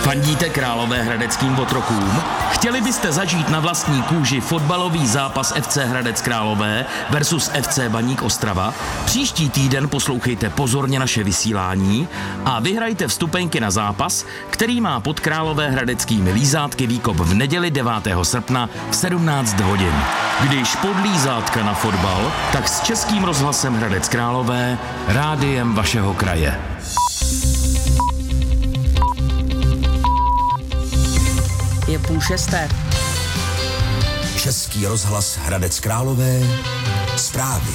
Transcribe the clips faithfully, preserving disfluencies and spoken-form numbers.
Fandíte Královéhradeckým otrokům? Chtěli byste zažít na vlastní kůži fotbalový zápas F C Hradec Králové versus F C Baník Ostrava? Příští týden poslouchejte pozorně naše vysílání a vyhrajte vstupenky na zápas, který má pod Královéhradeckými lízátky výkop v neděli devátého srpna v sedmnáct hodin. Když pod lízátka na fotbal, tak s Českým rozhlasem Hradec Králové, rádiem vašeho kraje. Je půl šesté. Český rozhlas Hradec Králové, zprávy.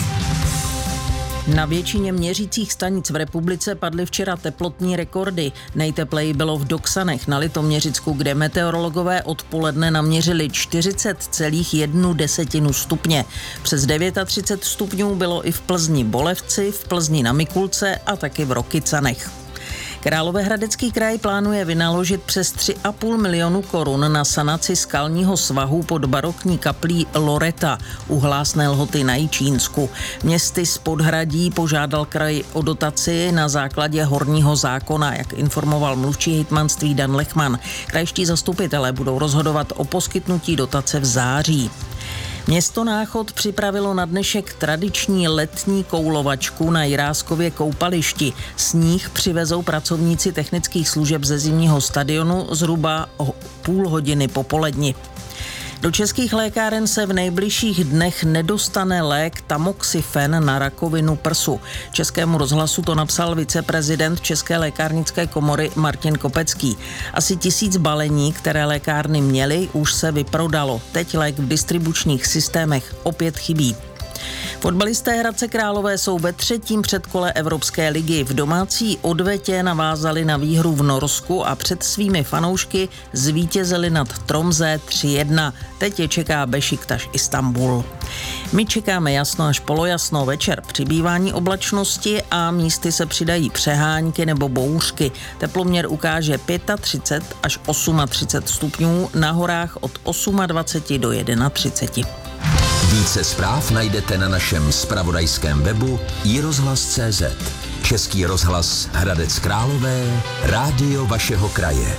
Na většině měřících stanic v republice padly včera teplotní rekordy. Nejtepleji bylo v Doksanech na Litoměřicku, kde meteorologové odpoledne naměřili čtyřicet celá jedna desetina stupně. Přes třicet devět stupňů bylo i v Plzni Bolevci, v Plzni na Mikulce a taky v Rokycanech. Královéhradecký kraj plánuje vynaložit přes tři a půl milionu korun na sanaci skalního svahu pod barokní kaplí Loreta u Hlásné Lhoty na Jičínsku. Městy z Podhradí požádal kraj o dotaci na základě horního zákona, jak informoval mluvčí hejtmanství Dan Lechman. Krajští zastupitelé budou rozhodovat o poskytnutí dotace v září. Město Náchod připravilo na dnešek tradiční letní koulovačku na Jiráskově koupališti. Sníh přivezou pracovníci technických služeb ze zimního stadionu zhruba o půl hodiny po poledni. Do českých lékáren se v nejbližších dnech nedostane lék tamoxifen na rakovinu prsu. Českému rozhlasu to napsal viceprezident České lékárnické komory Martin Kopecký. Asi tisíc balení, které lékárny měly, už se vyprodalo. Teď lék v distribučních systémech opět chybí. Fotbalisté Hradce Králové jsou ve třetím předkole Evropské ligy. V domácí odvetě navázali na výhru v Norsku a před svými fanoušky zvítězili nad Tromsø tři jedna. Teď je čeká Bešiktaš Istanbul. My čekáme jasno až polojasno, večer přibývání oblačnosti a místy se přidají přehánky nebo bouřky. Teploměr ukáže třicet pět až třicet osm stupňů, na horách od dvacet osm do třicet jedna. Více zpráv najdete na našem zpravodajském webu i rozhlas tečka cé zet. Český rozhlas Hradec Králové, rádio vašeho kraje.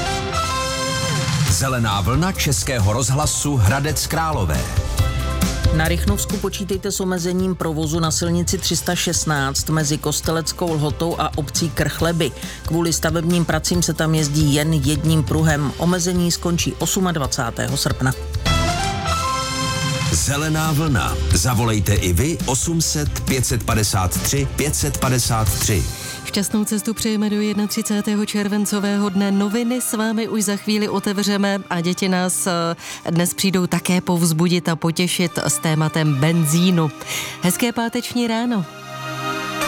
Zelená vlna Českého rozhlasu Hradec Králové. Na Rychnovsku počítejte s omezením provozu na silnici tři sta šestnáct mezi Kosteleckou Lhotou a obcí Krchleby. Kvůli stavebním pracím se tam jezdí jen jedním pruhem. Omezení skončí dvacátého osmého srpna. Zelená vlna. Zavolejte i vy osm set pět set padesát tři pět set padesát tři. Šťastnou cestu přejeme do třicátého prvního červencového dne. Noviny s vámi už za chvíli otevřeme a děti nás dnes přijdou také povzbudit a potěšit s tématem benzínu. Hezké páteční ráno.